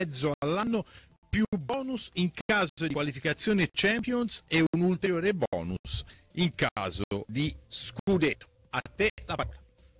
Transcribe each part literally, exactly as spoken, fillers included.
mezzo all'anno più bonus in caso di qualificazione Champions e un ulteriore bonus in caso di scudetto. A te la parola.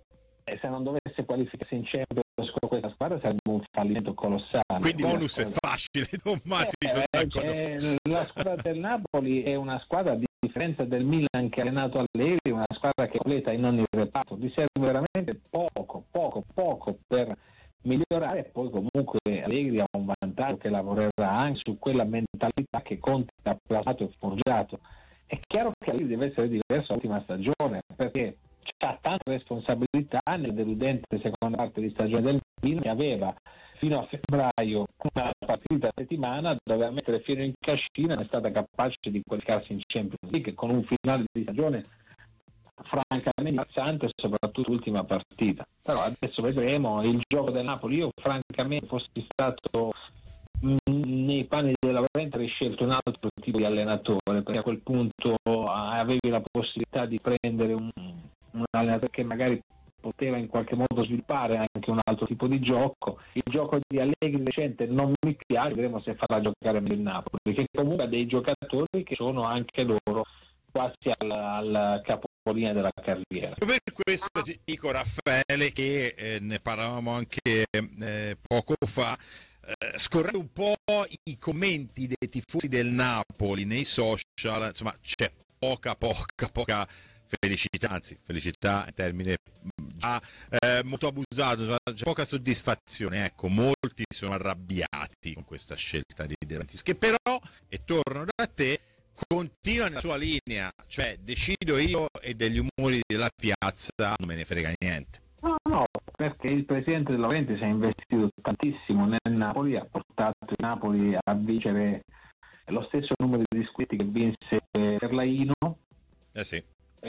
E se non dovesse qualificarsi in Champions con questa squadra sarebbe un fallimento colossale. Quindi bonus è facile, Tommasi, eh, sono eh, d'accordo. eh, la squadra del Napoli è una squadra, a differenza del Milan che ha allenato Allegri, una squadra che completa in ogni reparto. Gli serve veramente poco, poco, poco per migliorare, e poi comunque Allegri ha un vantaggio che lavorerà anche su quella mentalità che Conte ha plasmato e forgiato. È chiaro che Allegri deve essere diverso l'ultima stagione, perché c'ha tante responsabilità nella deludente seconda parte di stagione del Milan, che aveva fino a febbraio una partita a settimana, doveva mettere fieno in cascina, non è stata capace di qualificarsi in Champions League, con un finale di stagione francamente imbarazzante, soprattutto l'ultima partita. Però adesso vedremo il gioco del Napoli. Io francamente fossi stato mh, nei panni della Laurenti avrei scelto un altro tipo di allenatore, perché a quel punto avevi la possibilità di prendere un, un allenatore che magari poteva in qualche modo sviluppare anche un altro tipo di gioco. Il gioco di Allegri recente non mi piace, vedremo se farà giocare meglio il Napoli, perché comunque ha dei giocatori che sono anche loro quasi al, al capolinea della carriera. Per questo ti dico, Raffaele, che eh, ne parlavamo anche eh, poco fa, eh, scorrendo un po' i commenti dei tifosi del Napoli nei social, insomma c'è poca poca poca felicità, anzi felicità in termine già eh, molto abusato, c'è poca soddisfazione. Ecco, molti sono arrabbiati con questa scelta di De Laurentiis, che però, e torno da te, continua nella sua linea, cioè decido io e degli umori della piazza non me ne frega niente. No, no, perché il presidente De Laurentiis si è investito tantissimo nel Napoli, ha portato il Napoli a vincere lo stesso numero di scudetti che vinse Ferlaino. Eh sì.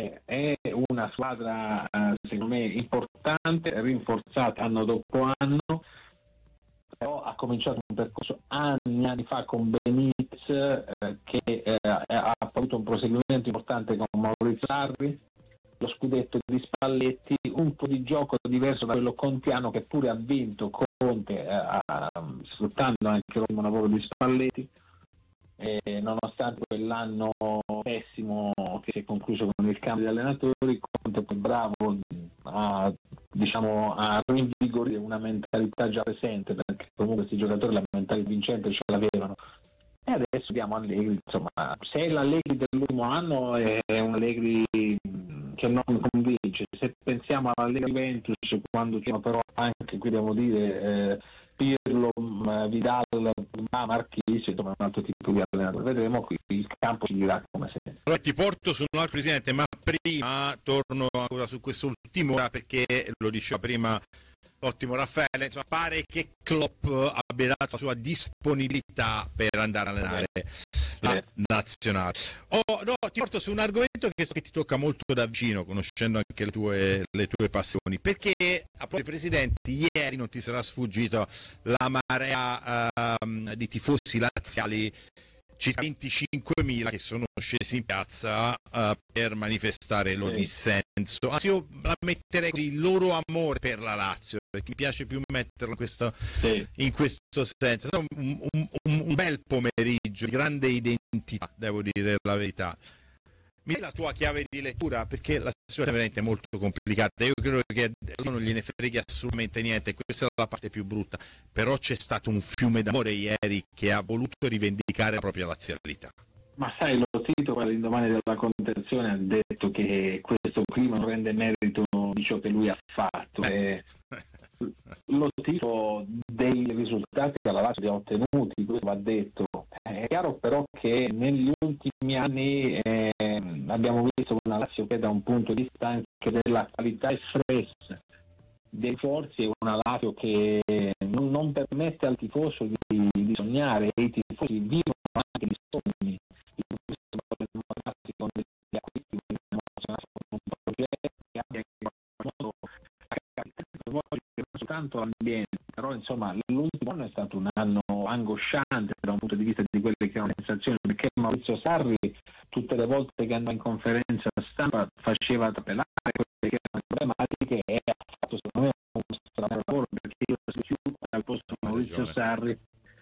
È una squadra secondo me importante, rinforzata anno dopo anno, però ha cominciato un percorso anni anni fa con Benitez eh, che eh, ha avuto un proseguimento importante con Maurizio Sarri, lo scudetto di Spalletti, un po' di gioco diverso da quello contiano che pure ha vinto Conte eh, sfruttando anche l'ottimo lavoro di Spalletti. E nonostante quell'anno pessimo che si è concluso con il cambio di allenatori, Conte è bravo a, diciamo, a rinvigorire una mentalità già presente, perché comunque questi giocatori la mentalità vincente ce l'avevano, e adesso diamo Allegri. Insomma, se l'Allegri dell'ultimo anno è un Allegri che non convince, se pensiamo all'Allegri Juventus, quando c'erano però anche qui devo dire eh, Pirlo, Vidal, Marchisi, insomma un altro tipo di allenatore. Vedremo qui, il campo ci dirà come sempre. Allora ti porto su un altro presidente, ma prima torno ancora su quest'ultimo, perché lo diceva prima l'ottimo Raffaele, insomma pare che Klopp abbia dato la sua disponibilità per andare a allenare la nazionale. Oh, no, ti porto su un argomento che so che ti tocca molto da vicino, conoscendo anche le tue, le tue passioni, perché a proposito dei presidenti, ieri non ti sarà sfuggito la marea uh, di tifosi laziali, circa venticinquemila, che sono scesi in piazza uh, per manifestare il loro dissenso. Anzi, io la metterei così, il loro amore per la Lazio, perché mi piace più metterlo in questo, sì. in questo senso. Un, un, un bel pomeriggio di grande identità, devo dire la verità. Mi dai la tua chiave di lettura, perché la situazione è veramente molto complicata. Io credo che non gliene freghi assolutamente niente, questa è la parte più brutta, però c'è stato un fiume d'amore ieri che ha voluto rivendicare la propria lazialità. Ma sai, lo Tito all'indomani della contenzione ha detto che questo clima non rende merito di ciò che lui ha fatto. Eh. Lo Tito dei risultati che la Lazio ha ottenuti, questo va detto. È chiaro però che negli ultimi anni eh, abbiamo visto una Lazio che da un punto di vista anche della qualità espressa dei forzi è una Lazio che non, non permette al tifoso di, di sognare, e i tifosi vivono anche di sogni. I tifosi vogliono darsi con degli acquisti, vogliono emozionarsi con un progetto che abbia in qualche modo non soltanto l'ambiente, però insomma l'ultimo anno è stato un anno angosciante da un punto di vista di quelle che erano le sensazioni, perché Maurizio Sarri tutte le volte che andava in conferenza stampa faceva trapelare quelle che erano le problematiche, e ha fatto secondo me un strano lavoro, perché io se chiudo al posto di Maurizio Sarri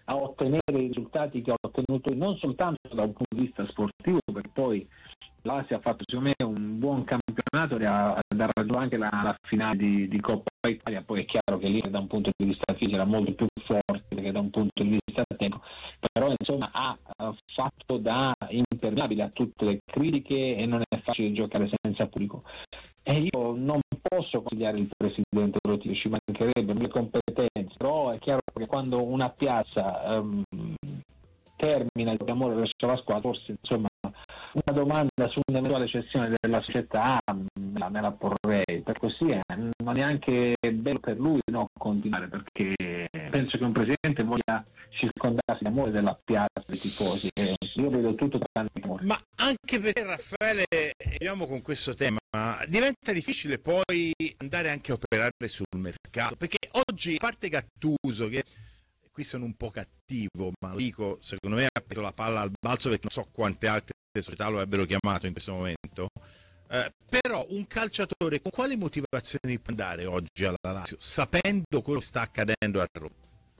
a ottenere i risultati che ha ottenuto non soltanto da un punto di vista sportivo, perché poi la Lazio ha fatto secondo me un buon campionato e ha, ha raggiunto anche la, la finale di, di Coppa Italia. Poi è chiaro che lì da un punto di vista fisico era molto più forte che da un punto di vista tecnico, però insomma ha, ha fatto da impermeabile a tutte le critiche e non è facile giocare senza pubblico. E io non posso consigliare il presidente Rotile, ci mancherebbe le competenze, però è chiaro che quando una piazza um, termina il proprio amore verso la squadra, forse insomma una domanda su un'eventuale cessione della società me la, me la porrei, per così è, non è neanche bello per lui no, continuare, perché penso che un presidente voglia circondarsi di amore della piazza dei tifosi, e io vedo tutto tranne amore. Ma anche perché, Raffaele, andiamo con questo tema, diventa difficile poi andare anche a operare sul mercato, perché oggi, a parte Gattuso, che qui sono un po' cattivo, ma lo dico, secondo me ha preso la palla al balzo, perché non so quante altre società lo avrebbero chiamato in questo momento, eh, però un calciatore con quali motivazioni può andare oggi alla Lazio, sapendo quello che sta accadendo a Roma?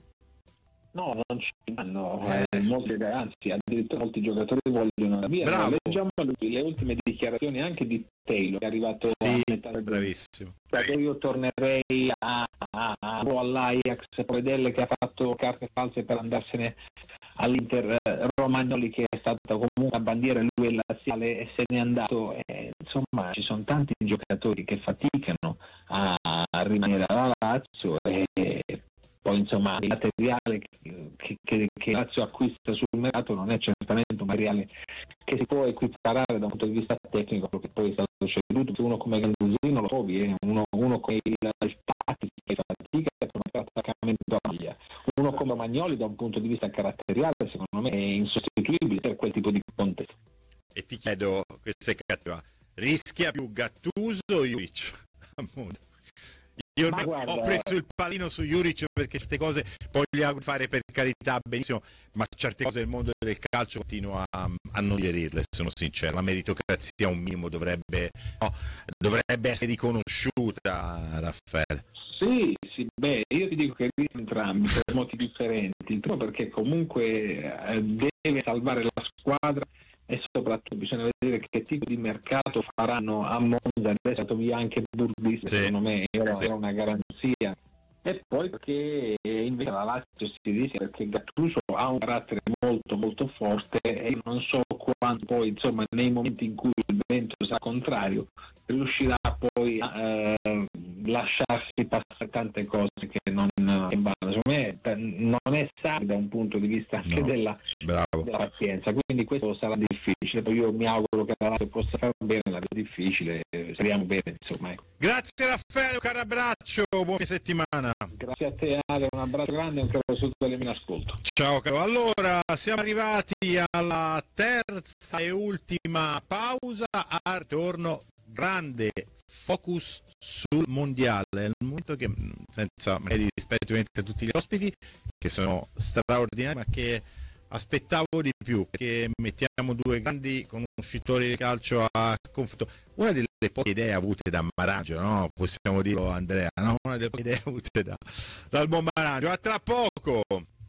No, non ci vanno, eh. molti, anzi addirittura molti giocatori vogliono la via. No, leggiamo le ultime dichiarazioni anche di Taylor, che è arrivato sì, a metà del bravissimo. Perché io tornerei a, a, a, all'Ajax, Predelle che ha fatto carte false per andarsene all'Inter, Romagnoli che è stato comunque a bandiera, lui è laziale e se n'è andato, e, insomma ci sono tanti giocatori che faticano a, a rimanere alla Lazio, e poi insomma il materiale che, che, che Lazio acquista sul mercato non è certamente un materiale che si può equiparare da un punto di vista tecnico, perché poi è stato ceduto, uno come Gandusino lo trovi, eh? uno, uno come il, il Tati che fatica per un attaccamento a maglia, uno come Magnoli da un punto di vista caratteriale secondo me è insostituibile per quel tipo di contesto. E ti chiedo, questa è cattiva, rischia più Gattuso o Juric? Io ne, guarda, ho preso il pallino su Juric perché certe cose poi li auguro fare per carità benissimo, ma certe cose del mondo del calcio continuo a, a non digerirle, sono sincero. La meritocrazia un minimo dovrebbe, no, dovrebbe essere riconosciuta, Raffaele. Sì, sì, beh, io ti dico che entrambi per motivi differenti. Il primo perché comunque eh, deve salvare la squadra, e soprattutto bisogna vedere che tipo di mercato faranno a Monza. Adesso è stato via anche Burbis, sì, secondo me era, sì. era una garanzia. E poi perché invece la Lazio si dice perché Gattuso ha un carattere molto molto forte, e io non so quanto poi insomma nei momenti in cui il vento sarà contrario riuscirà poi a eh, lasciarsi passare tante cose che non vanno. Secondo me non è sano da un punto di vista anche no. della, della pazienza, quindi questo sarà difficile. Poi io mi auguro che la Lazio possa fare bene, la è difficile, speriamo bene insomma. Ecco. Grazie Raffaele, un caro abbraccio, buona settimana. Grazie a te Ale, un abbraccio grande e un caro saluto alle mie ascolto. Ciao caro, allora siamo arrivati alla terza e ultima pausa, a ritorno grande focus sul mondiale, il momento che senza magari rispetto a tutti gli ospiti che sono straordinari ma che aspettavo di più, perché mettiamo due grandi conoscitori di calcio a confronto. Una delle poche idee avute da Marangio, no? Possiamo dirlo Andrea, no? Una delle poche idee avute da, dal buon Marangio. A tra poco!